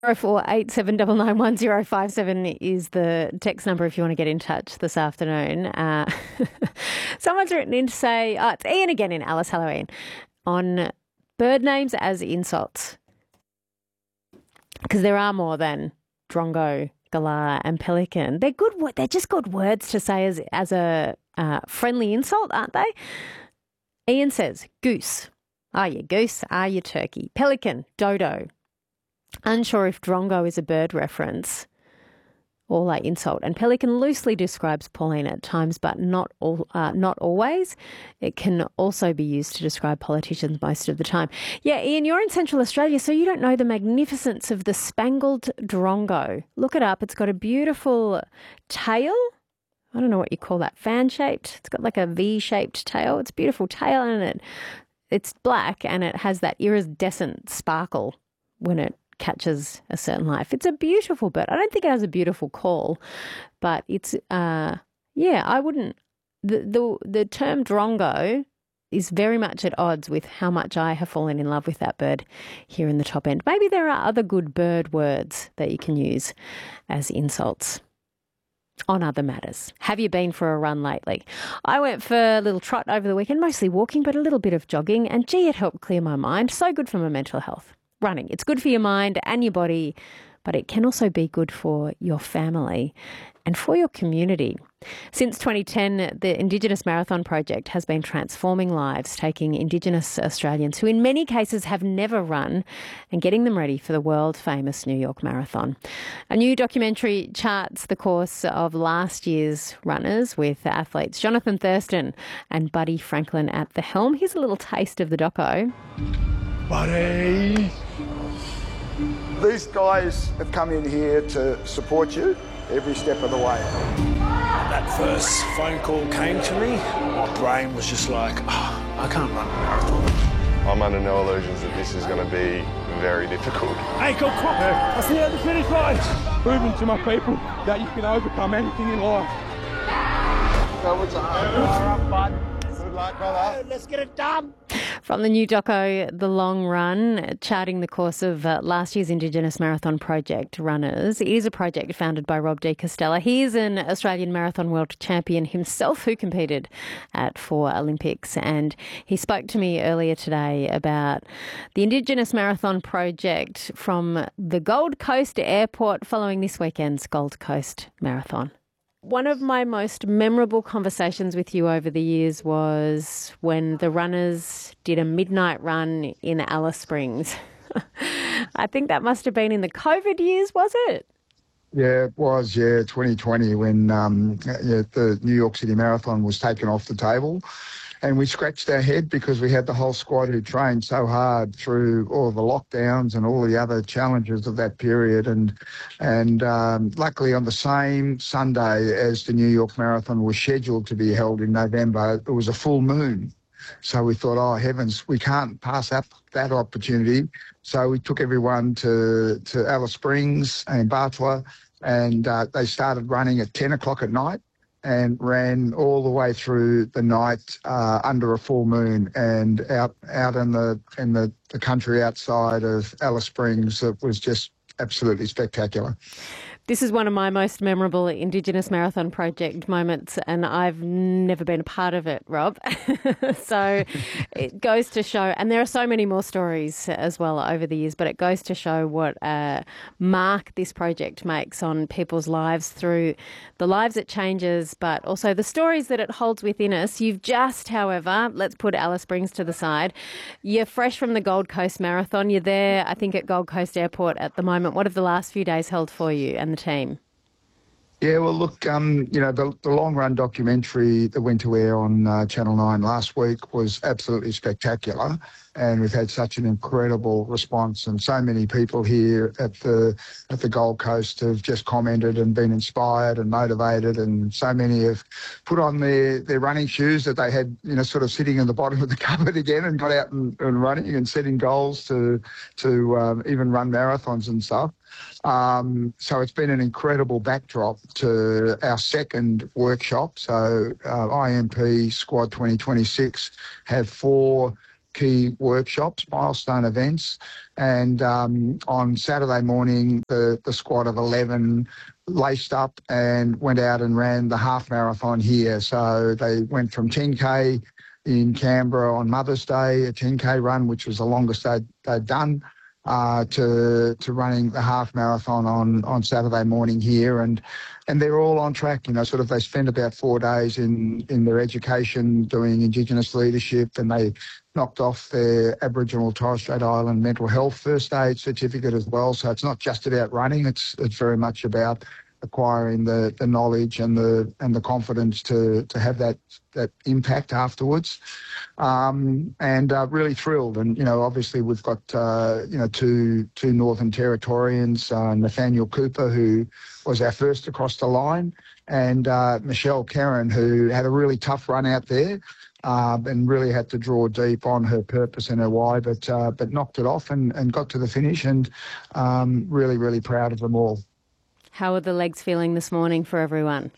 0487991057 is the text number if you want to get in touch this afternoon. Someone's written in to say, it's Ian again in Alice. Hello, Ian. On bird names as insults. Because there are more than drongo, galah and pelican. They're good. They're just good words to say as a friendly insult, aren't they? Ian says, goose. Are you goose? Are you turkey? Pelican, dodo. Unsure if drongo is a bird reference or like insult. And pelican loosely describes Pauline at times, but not always. It can also be used to describe politicians most of the time. Yeah, Ian, you're in Central Australia, so you don't know the magnificence of the spangled drongo. Look it up. It's got a beautiful tail. I don't know what you call that, fan-shaped. It's got like a V-shaped tail. It's a beautiful tail, and it's black, and it has that iridescent sparkle when it catches a certain life. It's a beautiful bird. I don't think it has a beautiful call, but it's I wouldn't. The term drongo is very much at odds with how much I have fallen in love with that bird here in the top end. Maybe there are other good bird words that you can use as insults on other matters. Have you been for a run lately? I went for a little trot over the weekend, mostly walking, but a little bit of jogging, and gee, it helped clear my mind. So good for my mental health. Running. It's good for your mind and your body, but it can also be good for your family and for your community. Since 2010, the Indigenous Marathon Project has been transforming lives, taking Indigenous Australians who in many cases have never run and getting them ready for the world-famous New York Marathon. A new documentary charts the course of last year's runners with athletes Jonathan Thurston and Buddy Franklin at the helm. Here's a little taste of the doco. Buddy! These guys have come in here to support you every step of the way. That first phone call came to me, my brain was just like, I can't run a marathon. I'm under no illusions that this is going to be very difficult. Hey, go quick! I see you at the finish line. Proving to my people that you can overcome anything in life. So what's up? All right, bud. Good luck, brother. Let's get it done. From the new doco, The Long Run, charting the course of last year's Indigenous Marathon Project runners. It is a project founded by Rob de Castella. He is an Australian Marathon World Champion himself who competed at 4 Olympics. And he spoke to me earlier today about the Indigenous Marathon Project from the Gold Coast Airport following this weekend's Gold Coast Marathon. One of my most memorable conversations with you over the years was when the runners did a midnight run in Alice Springs. I think that must have been in the COVID years, was it? Yeah, it was, 2020 when the New York City Marathon was taken off the table. And we scratched our head because we had the whole squad who trained so hard through all the lockdowns and all the other challenges of that period. And luckily on the same Sunday as the New York Marathon was scheduled to be held in November, it was a full moon. So we thought, oh, heavens, we can't pass up that opportunity. So we took everyone to Alice Springs and Bartla, and they started running at 10 o'clock at night and ran all the way through the night under a full moon and out in the country outside of Alice Springs. It was just absolutely spectacular. This is one of my most memorable Indigenous Marathon Project moments, and I've never been a part of it, Rob. So it goes to show, and there are so many more stories as well over the years, but it goes to show what a mark this project makes on people's lives through the lives it changes, but also the stories that it holds within us. You've just, however, let's put Alice Springs to the side. You're fresh from the Gold Coast Marathon. You're there, I think, at Gold Coast Airport at the moment. What have the last few days held for you and the team? Yeah, well, look, the Long Run documentary that went to air on Channel 9 last week was absolutely spectacular, and we've had such an incredible response, and so many people here at the Gold Coast have just commented and been inspired and motivated, and so many have put on their running shoes that they had, sort of sitting in the bottom of the cupboard again, and got out and running and setting goals to even run marathons and stuff. So it's been an incredible backdrop to our second workshop. So IMP Squad 2026 have 4 key workshops, milestone events. And on Saturday morning, the squad of 11 laced up and went out and ran the half marathon here. So they went from 10K in Canberra on Mother's Day, a 10K run, which was the longest they'd done, to running the half marathon on Saturday morning here. And they're all on track, they spend about 4 days in their education doing Indigenous leadership, and they knocked off their Aboriginal and Torres Strait Island mental health first aid certificate as well. So it's not just about running, it's very much about acquiring the knowledge and the confidence to have that impact afterwards. Really thrilled. And, obviously we've got, two Northern Territorians, Nathaniel Cooper, who was our first across the line, and Michelle Kerrin, who had a really tough run out there, and really had to draw deep on her purpose and her why, but knocked it off and got to the finish, and really, really proud of them all. How are the legs feeling this morning for everyone?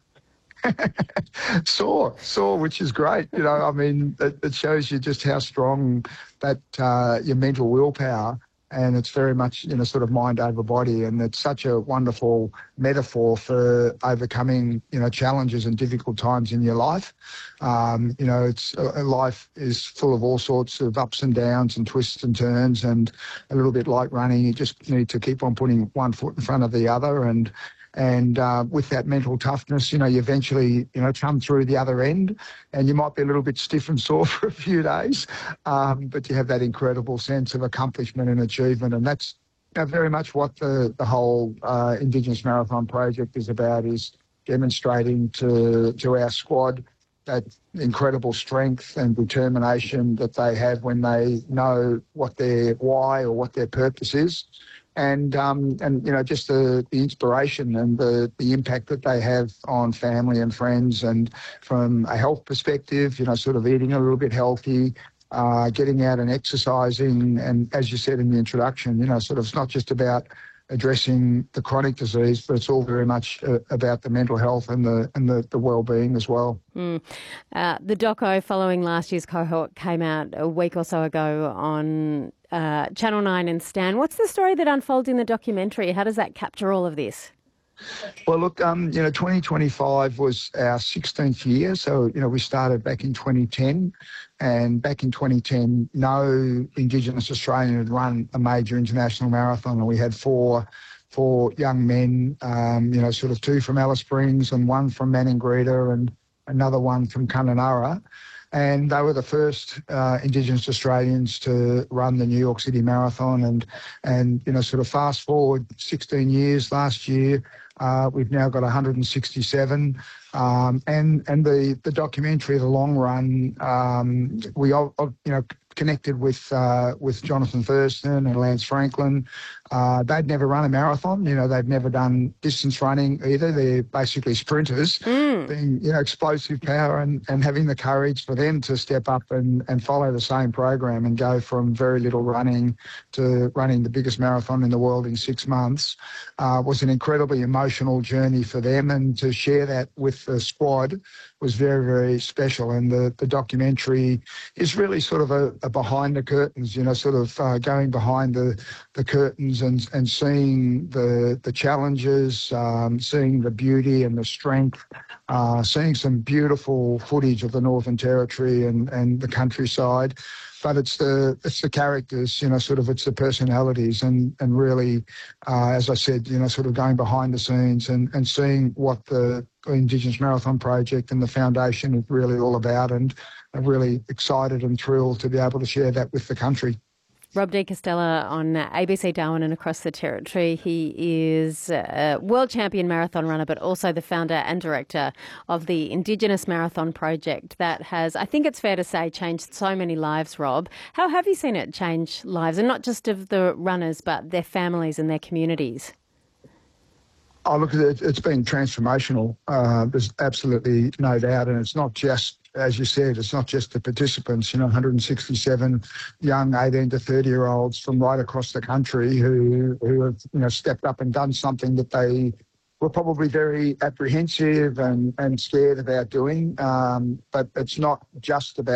Sore, which is great. It shows you just how strong that your mental willpower, and it's very much, mind over body. And it's such a wonderful metaphor for overcoming, challenges and difficult times in your life. Life is full of all sorts of ups and downs and twists and turns, and a little bit like running, you just need to keep on putting one foot in front of the other. And with that mental toughness, you eventually, come through the other end, and you might be a little bit stiff and sore for a few days, but you have that incredible sense of accomplishment and achievement. And that's very much what the whole Indigenous Marathon Project is about, is demonstrating to our squad that incredible strength and determination that they have when they know what their why or what their purpose is. And just the inspiration and the impact that they have on family and friends. And from a health perspective, eating a little bit healthy, getting out and exercising. And as you said in the introduction, it's not just about addressing the chronic disease, but it's all very much about the mental health and the well-being as well. The doco following last year's cohort came out a week or so ago on Channel 9 and Stan. What's the story that unfolds in the documentary? How does that capture all of this? Well, look, 2025 was our 16th year. So, we started back in 2010, and back in 2010, no Indigenous Australian had run a major international marathon, and we had four young men, two from Alice Springs and one from Maningrida and another one from Kununurra. And they were the first Indigenous Australians to run the New York City Marathon. And fast forward 16 years last year, we've now got 167. And the documentary, The Long Run, we connected with Jonathan Thurston and Lance Franklin. They'd never run a marathon. They've never done distance running either. They're basically sprinters, being, explosive power and having the courage for them to step up and follow the same program and go from very little running to running the biggest marathon in the world in 6 months was an incredibly emotional journey for them. And to share that with the squad was very, very special. And the documentary is really sort of a behind the curtains, going behind the curtains and seeing the challenges, seeing the beauty and the strength, seeing some beautiful footage of the Northern Territory and the countryside. But it's the characters, it's the personalities and really, as I said, going behind the scenes and seeing what the Indigenous Marathon Project and the foundation is really all about. And I'm really excited and thrilled to be able to share that with the country. Rob De Castella on ABC Darwin and across the Territory. He is a world champion marathon runner, but also the founder and director of the Indigenous Marathon Project that has, I think it's fair to say, changed so many lives, Rob. How have you seen it change lives, and not just of the runners, but their families and their communities? Oh, look, it's been transformational. There's absolutely no doubt. And it's not just, as you said, it's not just the participants, 167 young 18 to 30-year-olds from right across the country who have, stepped up and done something that they were probably very apprehensive and scared about doing. But it's not just about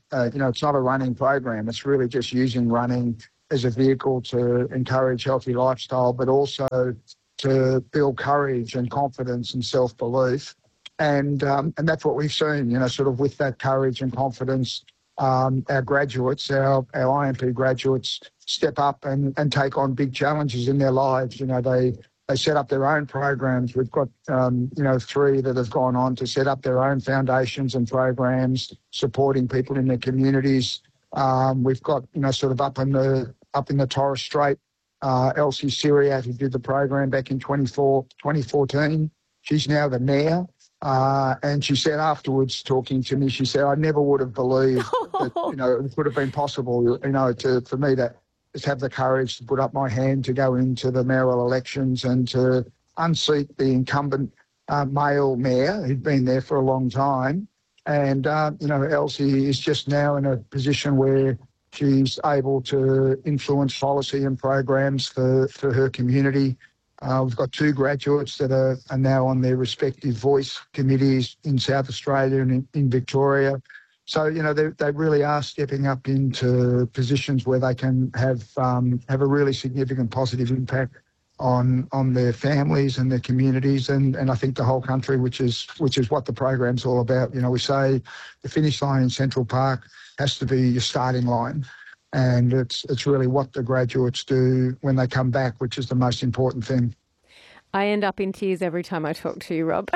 it's not a running program. It's really just using running as a vehicle to encourage healthy lifestyle, but also to build courage and confidence and self-belief. And that's what we've seen, sort of with that courage and confidence, our graduates, our IMP graduates step up and take on big challenges in their lives. They set up their own programs. We've got, 3 that have gone on to set up their own foundations and programs, supporting people in their communities. We've got, sort of up in the Torres Strait, Elsie Siriat, who did the program back in 2014. She's now the mayor. And she said afterwards, talking to me, she said, I never would have believed that, it would have been possible, for me to just have the courage to put up my hand to go into the mayoral elections and to unseat the incumbent male mayor who'd been there for a long time. And, Elsie is just now in a position where she's able to influence policy and programs for her community. We've got 2 graduates that are now on their respective voice committees in South Australia and in Victoria. So, they really are stepping up into positions where they can have a really significant positive impact on their families and their communities and I think the whole country, which is what the program's all about. We say the finish line in Central Park has to be your starting line. And it's really what the graduates do when they come back, which is the most important thing. I end up in tears every time I talk to you, Rob.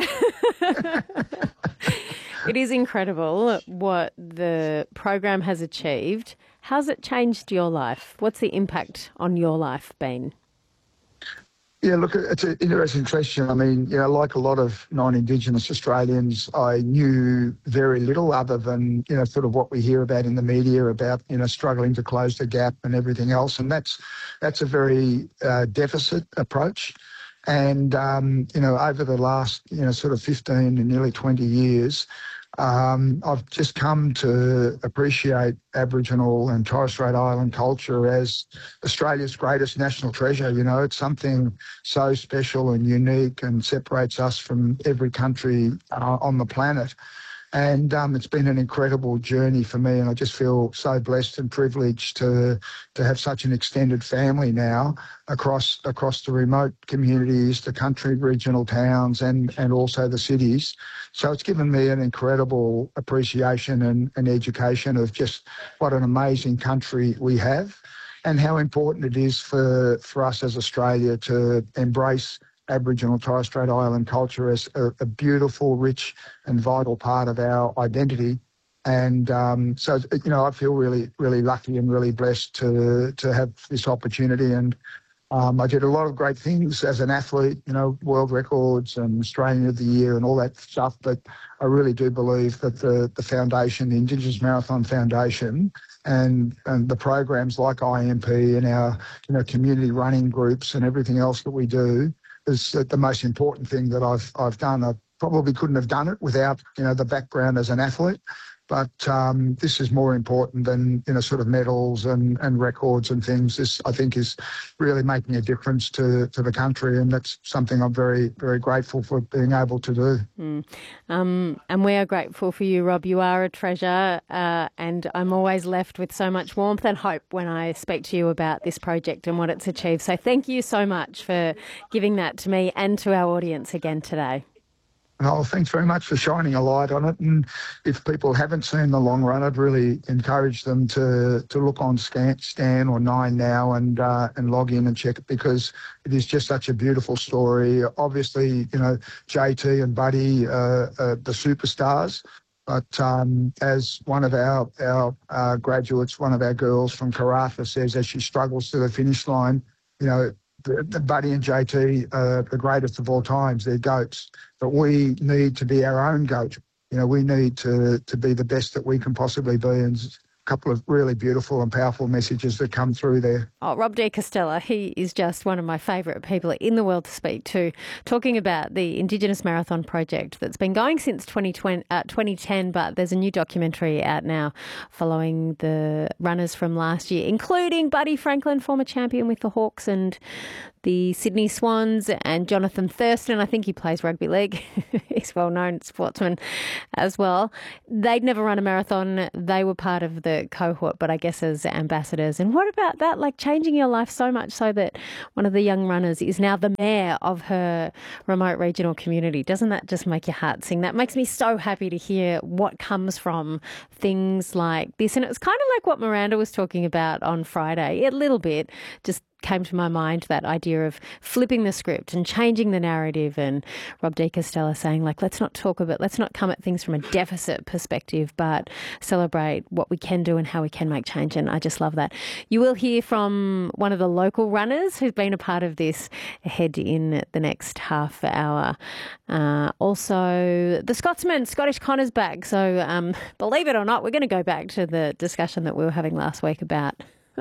It is incredible what the program has achieved. How's it changed your life? What's the impact on your life been? Yeah, look, it's an interesting question. I mean, like a lot of non-Indigenous Australians, I knew very little other than, sort of what we hear about in the media about, struggling to close the gap and everything else. And that's a very deficit approach. And, over the last, sort of 15 and nearly 20 years, I've just come to appreciate Aboriginal and Torres Strait Island culture as Australia's greatest national treasure. It's something so special and unique and separates us from every country on the planet. And it's been an incredible journey for me, and I just feel so blessed and privileged to have such an extended family now across the remote communities, the country regional towns, and also the cities. So it's given me an incredible appreciation and education of just what an amazing country we have and how important it is for us as Australia to embrace Aboriginal Torres Strait Island culture as a beautiful, rich and vital part of our identity. And so, I feel really, really lucky and really blessed to have this opportunity. And I did a lot of great things as an athlete, world records and Australian of the Year and all that stuff. But I really do believe that the foundation, the Indigenous Marathon Foundation, and the programs like IMP and our, community running groups and everything else that we do is the most important thing that I've done. I probably couldn't have done it without, the background as an athlete. But this is more important than, sort of medals and records and things. This, I think, is really making a difference to the country, and that's something I'm very, very grateful for being able to do. And we are grateful for you, Rob. You are a treasure, and I'm always left with so much warmth and hope when I speak to you about this project and what it's achieved. So thank you so much for giving that to me and to our audience again today. Oh, thanks very much for shining a light on it. And if people haven't seen the long run, I'd really encourage them to look on Stan or Nine now and log in and check it, because it is just such a beautiful story. Obviously, JT and Buddy, the superstars. But as one of our graduates, one of our girls from Karratha says, as she struggles to the finish line, the Buddy and JT are the greatest of all times. They're goats. But we need to be our own goat. We need to be the best that we can possibly be. And a couple of really beautiful and powerful messages that come through there. Oh, Rob de Castella, he is just one of my favourite people in the world to speak to, talking about the Indigenous Marathon Project that's been going since 2010, but there's a new documentary out now following the runners from last year, including Buddy Franklin, former champion with the Hawks, and the Sydney Swans, and Jonathan Thurston. I think he plays rugby league. He's a well-known sportsman as well. They'd never run a marathon. They were part of the cohort, but I guess as ambassadors. And what about that? Like changing your life so much so that one of the young runners is now the mayor of her remote regional community. Doesn't that just make your heart sing? That makes me so happy to hear what comes from things like this. And it was kind of like what Miranda was talking about on Friday, a little bit, just came to my mind, that idea of flipping the script and changing the narrative, and Rob De Castella saying, like, let's not come at things from a deficit perspective, but celebrate what we can do and how we can make change. And I just love that. You will hear from one of the local runners who's been a part of this ahead in the next half hour. Also, the Scotsman, Scottish Connor's back. So believe it or not, we're going to go back to the discussion that we were having last week about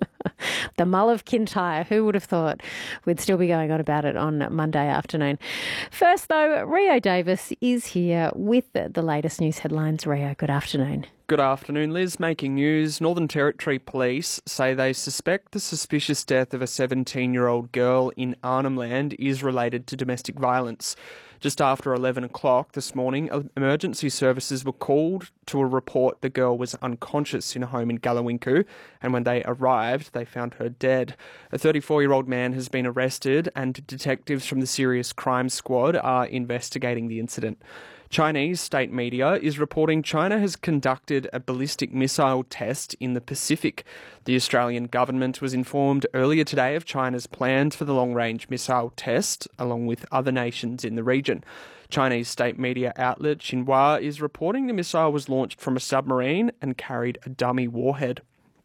the Mull of Kintyre. Who would have thought we'd still be going on about it on Monday afternoon? First, though, Rio Davis is here with the latest news headlines. Rio, good afternoon. Good afternoon, Liz. Making news. Northern Territory Police say they suspect the suspicious death of a 17-year-old girl in Arnhem Land is related to domestic violence. Just after 11 o'clock this morning, emergency services were called to a report the girl was unconscious in a home in Gallowinku, and when they arrived, they found her dead. A 34-year-old man has been arrested, and detectives from the Serious Crime Squad are investigating the incident. Chinese state media is reporting China has conducted a ballistic missile test in the Pacific. The Australian government was informed earlier today of China's plans for the long-range missile test, along with other nations in the region. Chinese state media outlet Xinhua is reporting the missile was launched from a submarine and carried a dummy warhead.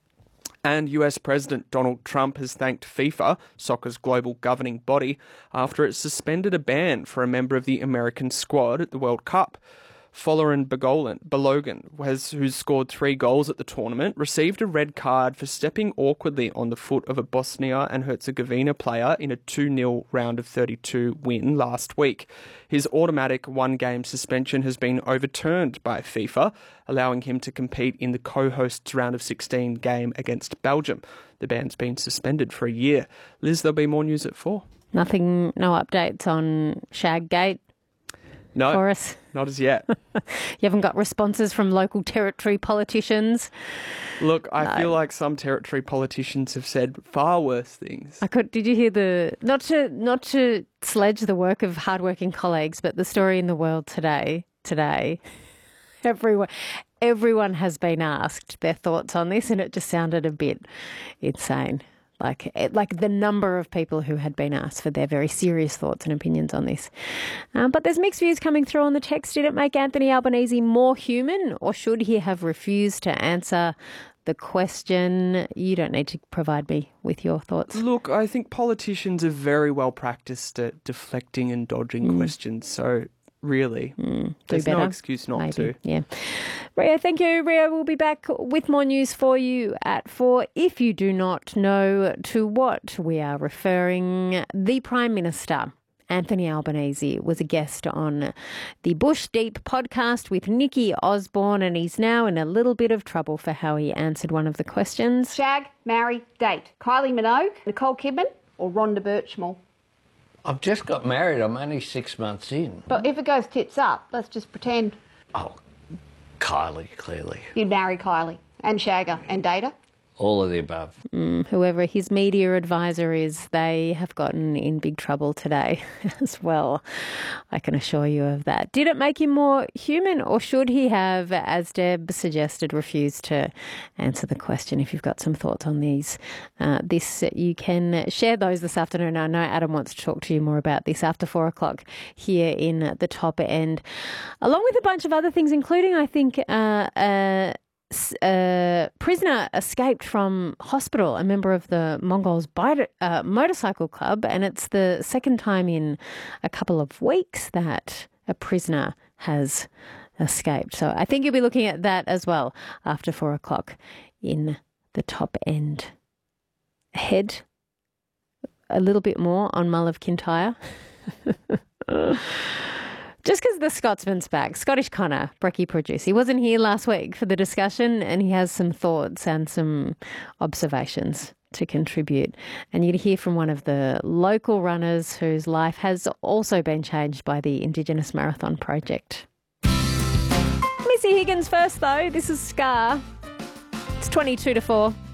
And US President Donald Trump has thanked FIFA, soccer's global governing body, after it suspended a ban for a member of the American squad at the World Cup. Folarin Balogun, who's scored 3 goals at the tournament, received a red card for stepping awkwardly on the foot of a Bosnia and Herzegovina player in a 2-0 round of 32 win last week. His automatic 1-game suspension has been overturned by FIFA, allowing him to compete in the co-hosts round of 16 game against Belgium. The ban's been suspended for a year. Liz, there'll be more news at 4. No updates on Shaggate? No, for us? Not as yet. You haven't got responses from local territory politicians? Look, I feel like some territory politicians have said far worse things. Did you hear not to sledge the work of hardworking colleagues, but the story in the World today, everyone has been asked their thoughts on this, and it just sounded a bit insane. Like the number of people who had been asked for their very serious thoughts and opinions on this. But there's mixed views coming through on the text. Did it make Anthony Albanese more human, or should he have refused to answer the question? You don't need to provide me with your thoughts. Look, I think politicians are very well practiced at deflecting and dodging questions, so really, there's no excuse not to. Yeah. Rio, thank you. Rio will be back with more news for you at 4. If you do not know to what we are referring, the Prime Minister, Anthony Albanese, was a guest on the Bush Deep podcast with Nikki Osborne, and he's now in a little bit of trouble for how he answered one of the questions. Shag, marry, date. Kylie Minogue, Nicole Kidman or Rhonda Birchmore? I've just got married. I'm only 6 months in. But if it goes tits up, let's just pretend. Oh, Kylie, clearly. You'd marry Kylie and shag her and date her? All of the above. Whoever his media advisor is, they have gotten in big trouble today as well. I can assure you of that. Did it make him more human, or should he have, as Deb suggested, refused to answer the question? If you've got some thoughts on this, you can share those this afternoon. I know Adam wants to talk to you more about this after 4 o'clock here in the Top End, along with a bunch of other things, including, I think, a prisoner escaped from hospital, a member of the Mongols motorcycle club, and it's the second time in a couple of weeks that a prisoner has escaped. So I think you'll be looking at that as well after 4 o'clock in the Top End. Ahead, a little bit more on Mull of Kintyre. Just because the Scotsman's back, Scottish Connor, Brekkie producer, he wasn't here last week for the discussion, and he has some thoughts and some observations to contribute. And you'd hear from one of the local runners whose life has also been changed by the Indigenous Marathon Project. Missy Higgins first, though. This is Scar. It's 22 to 4.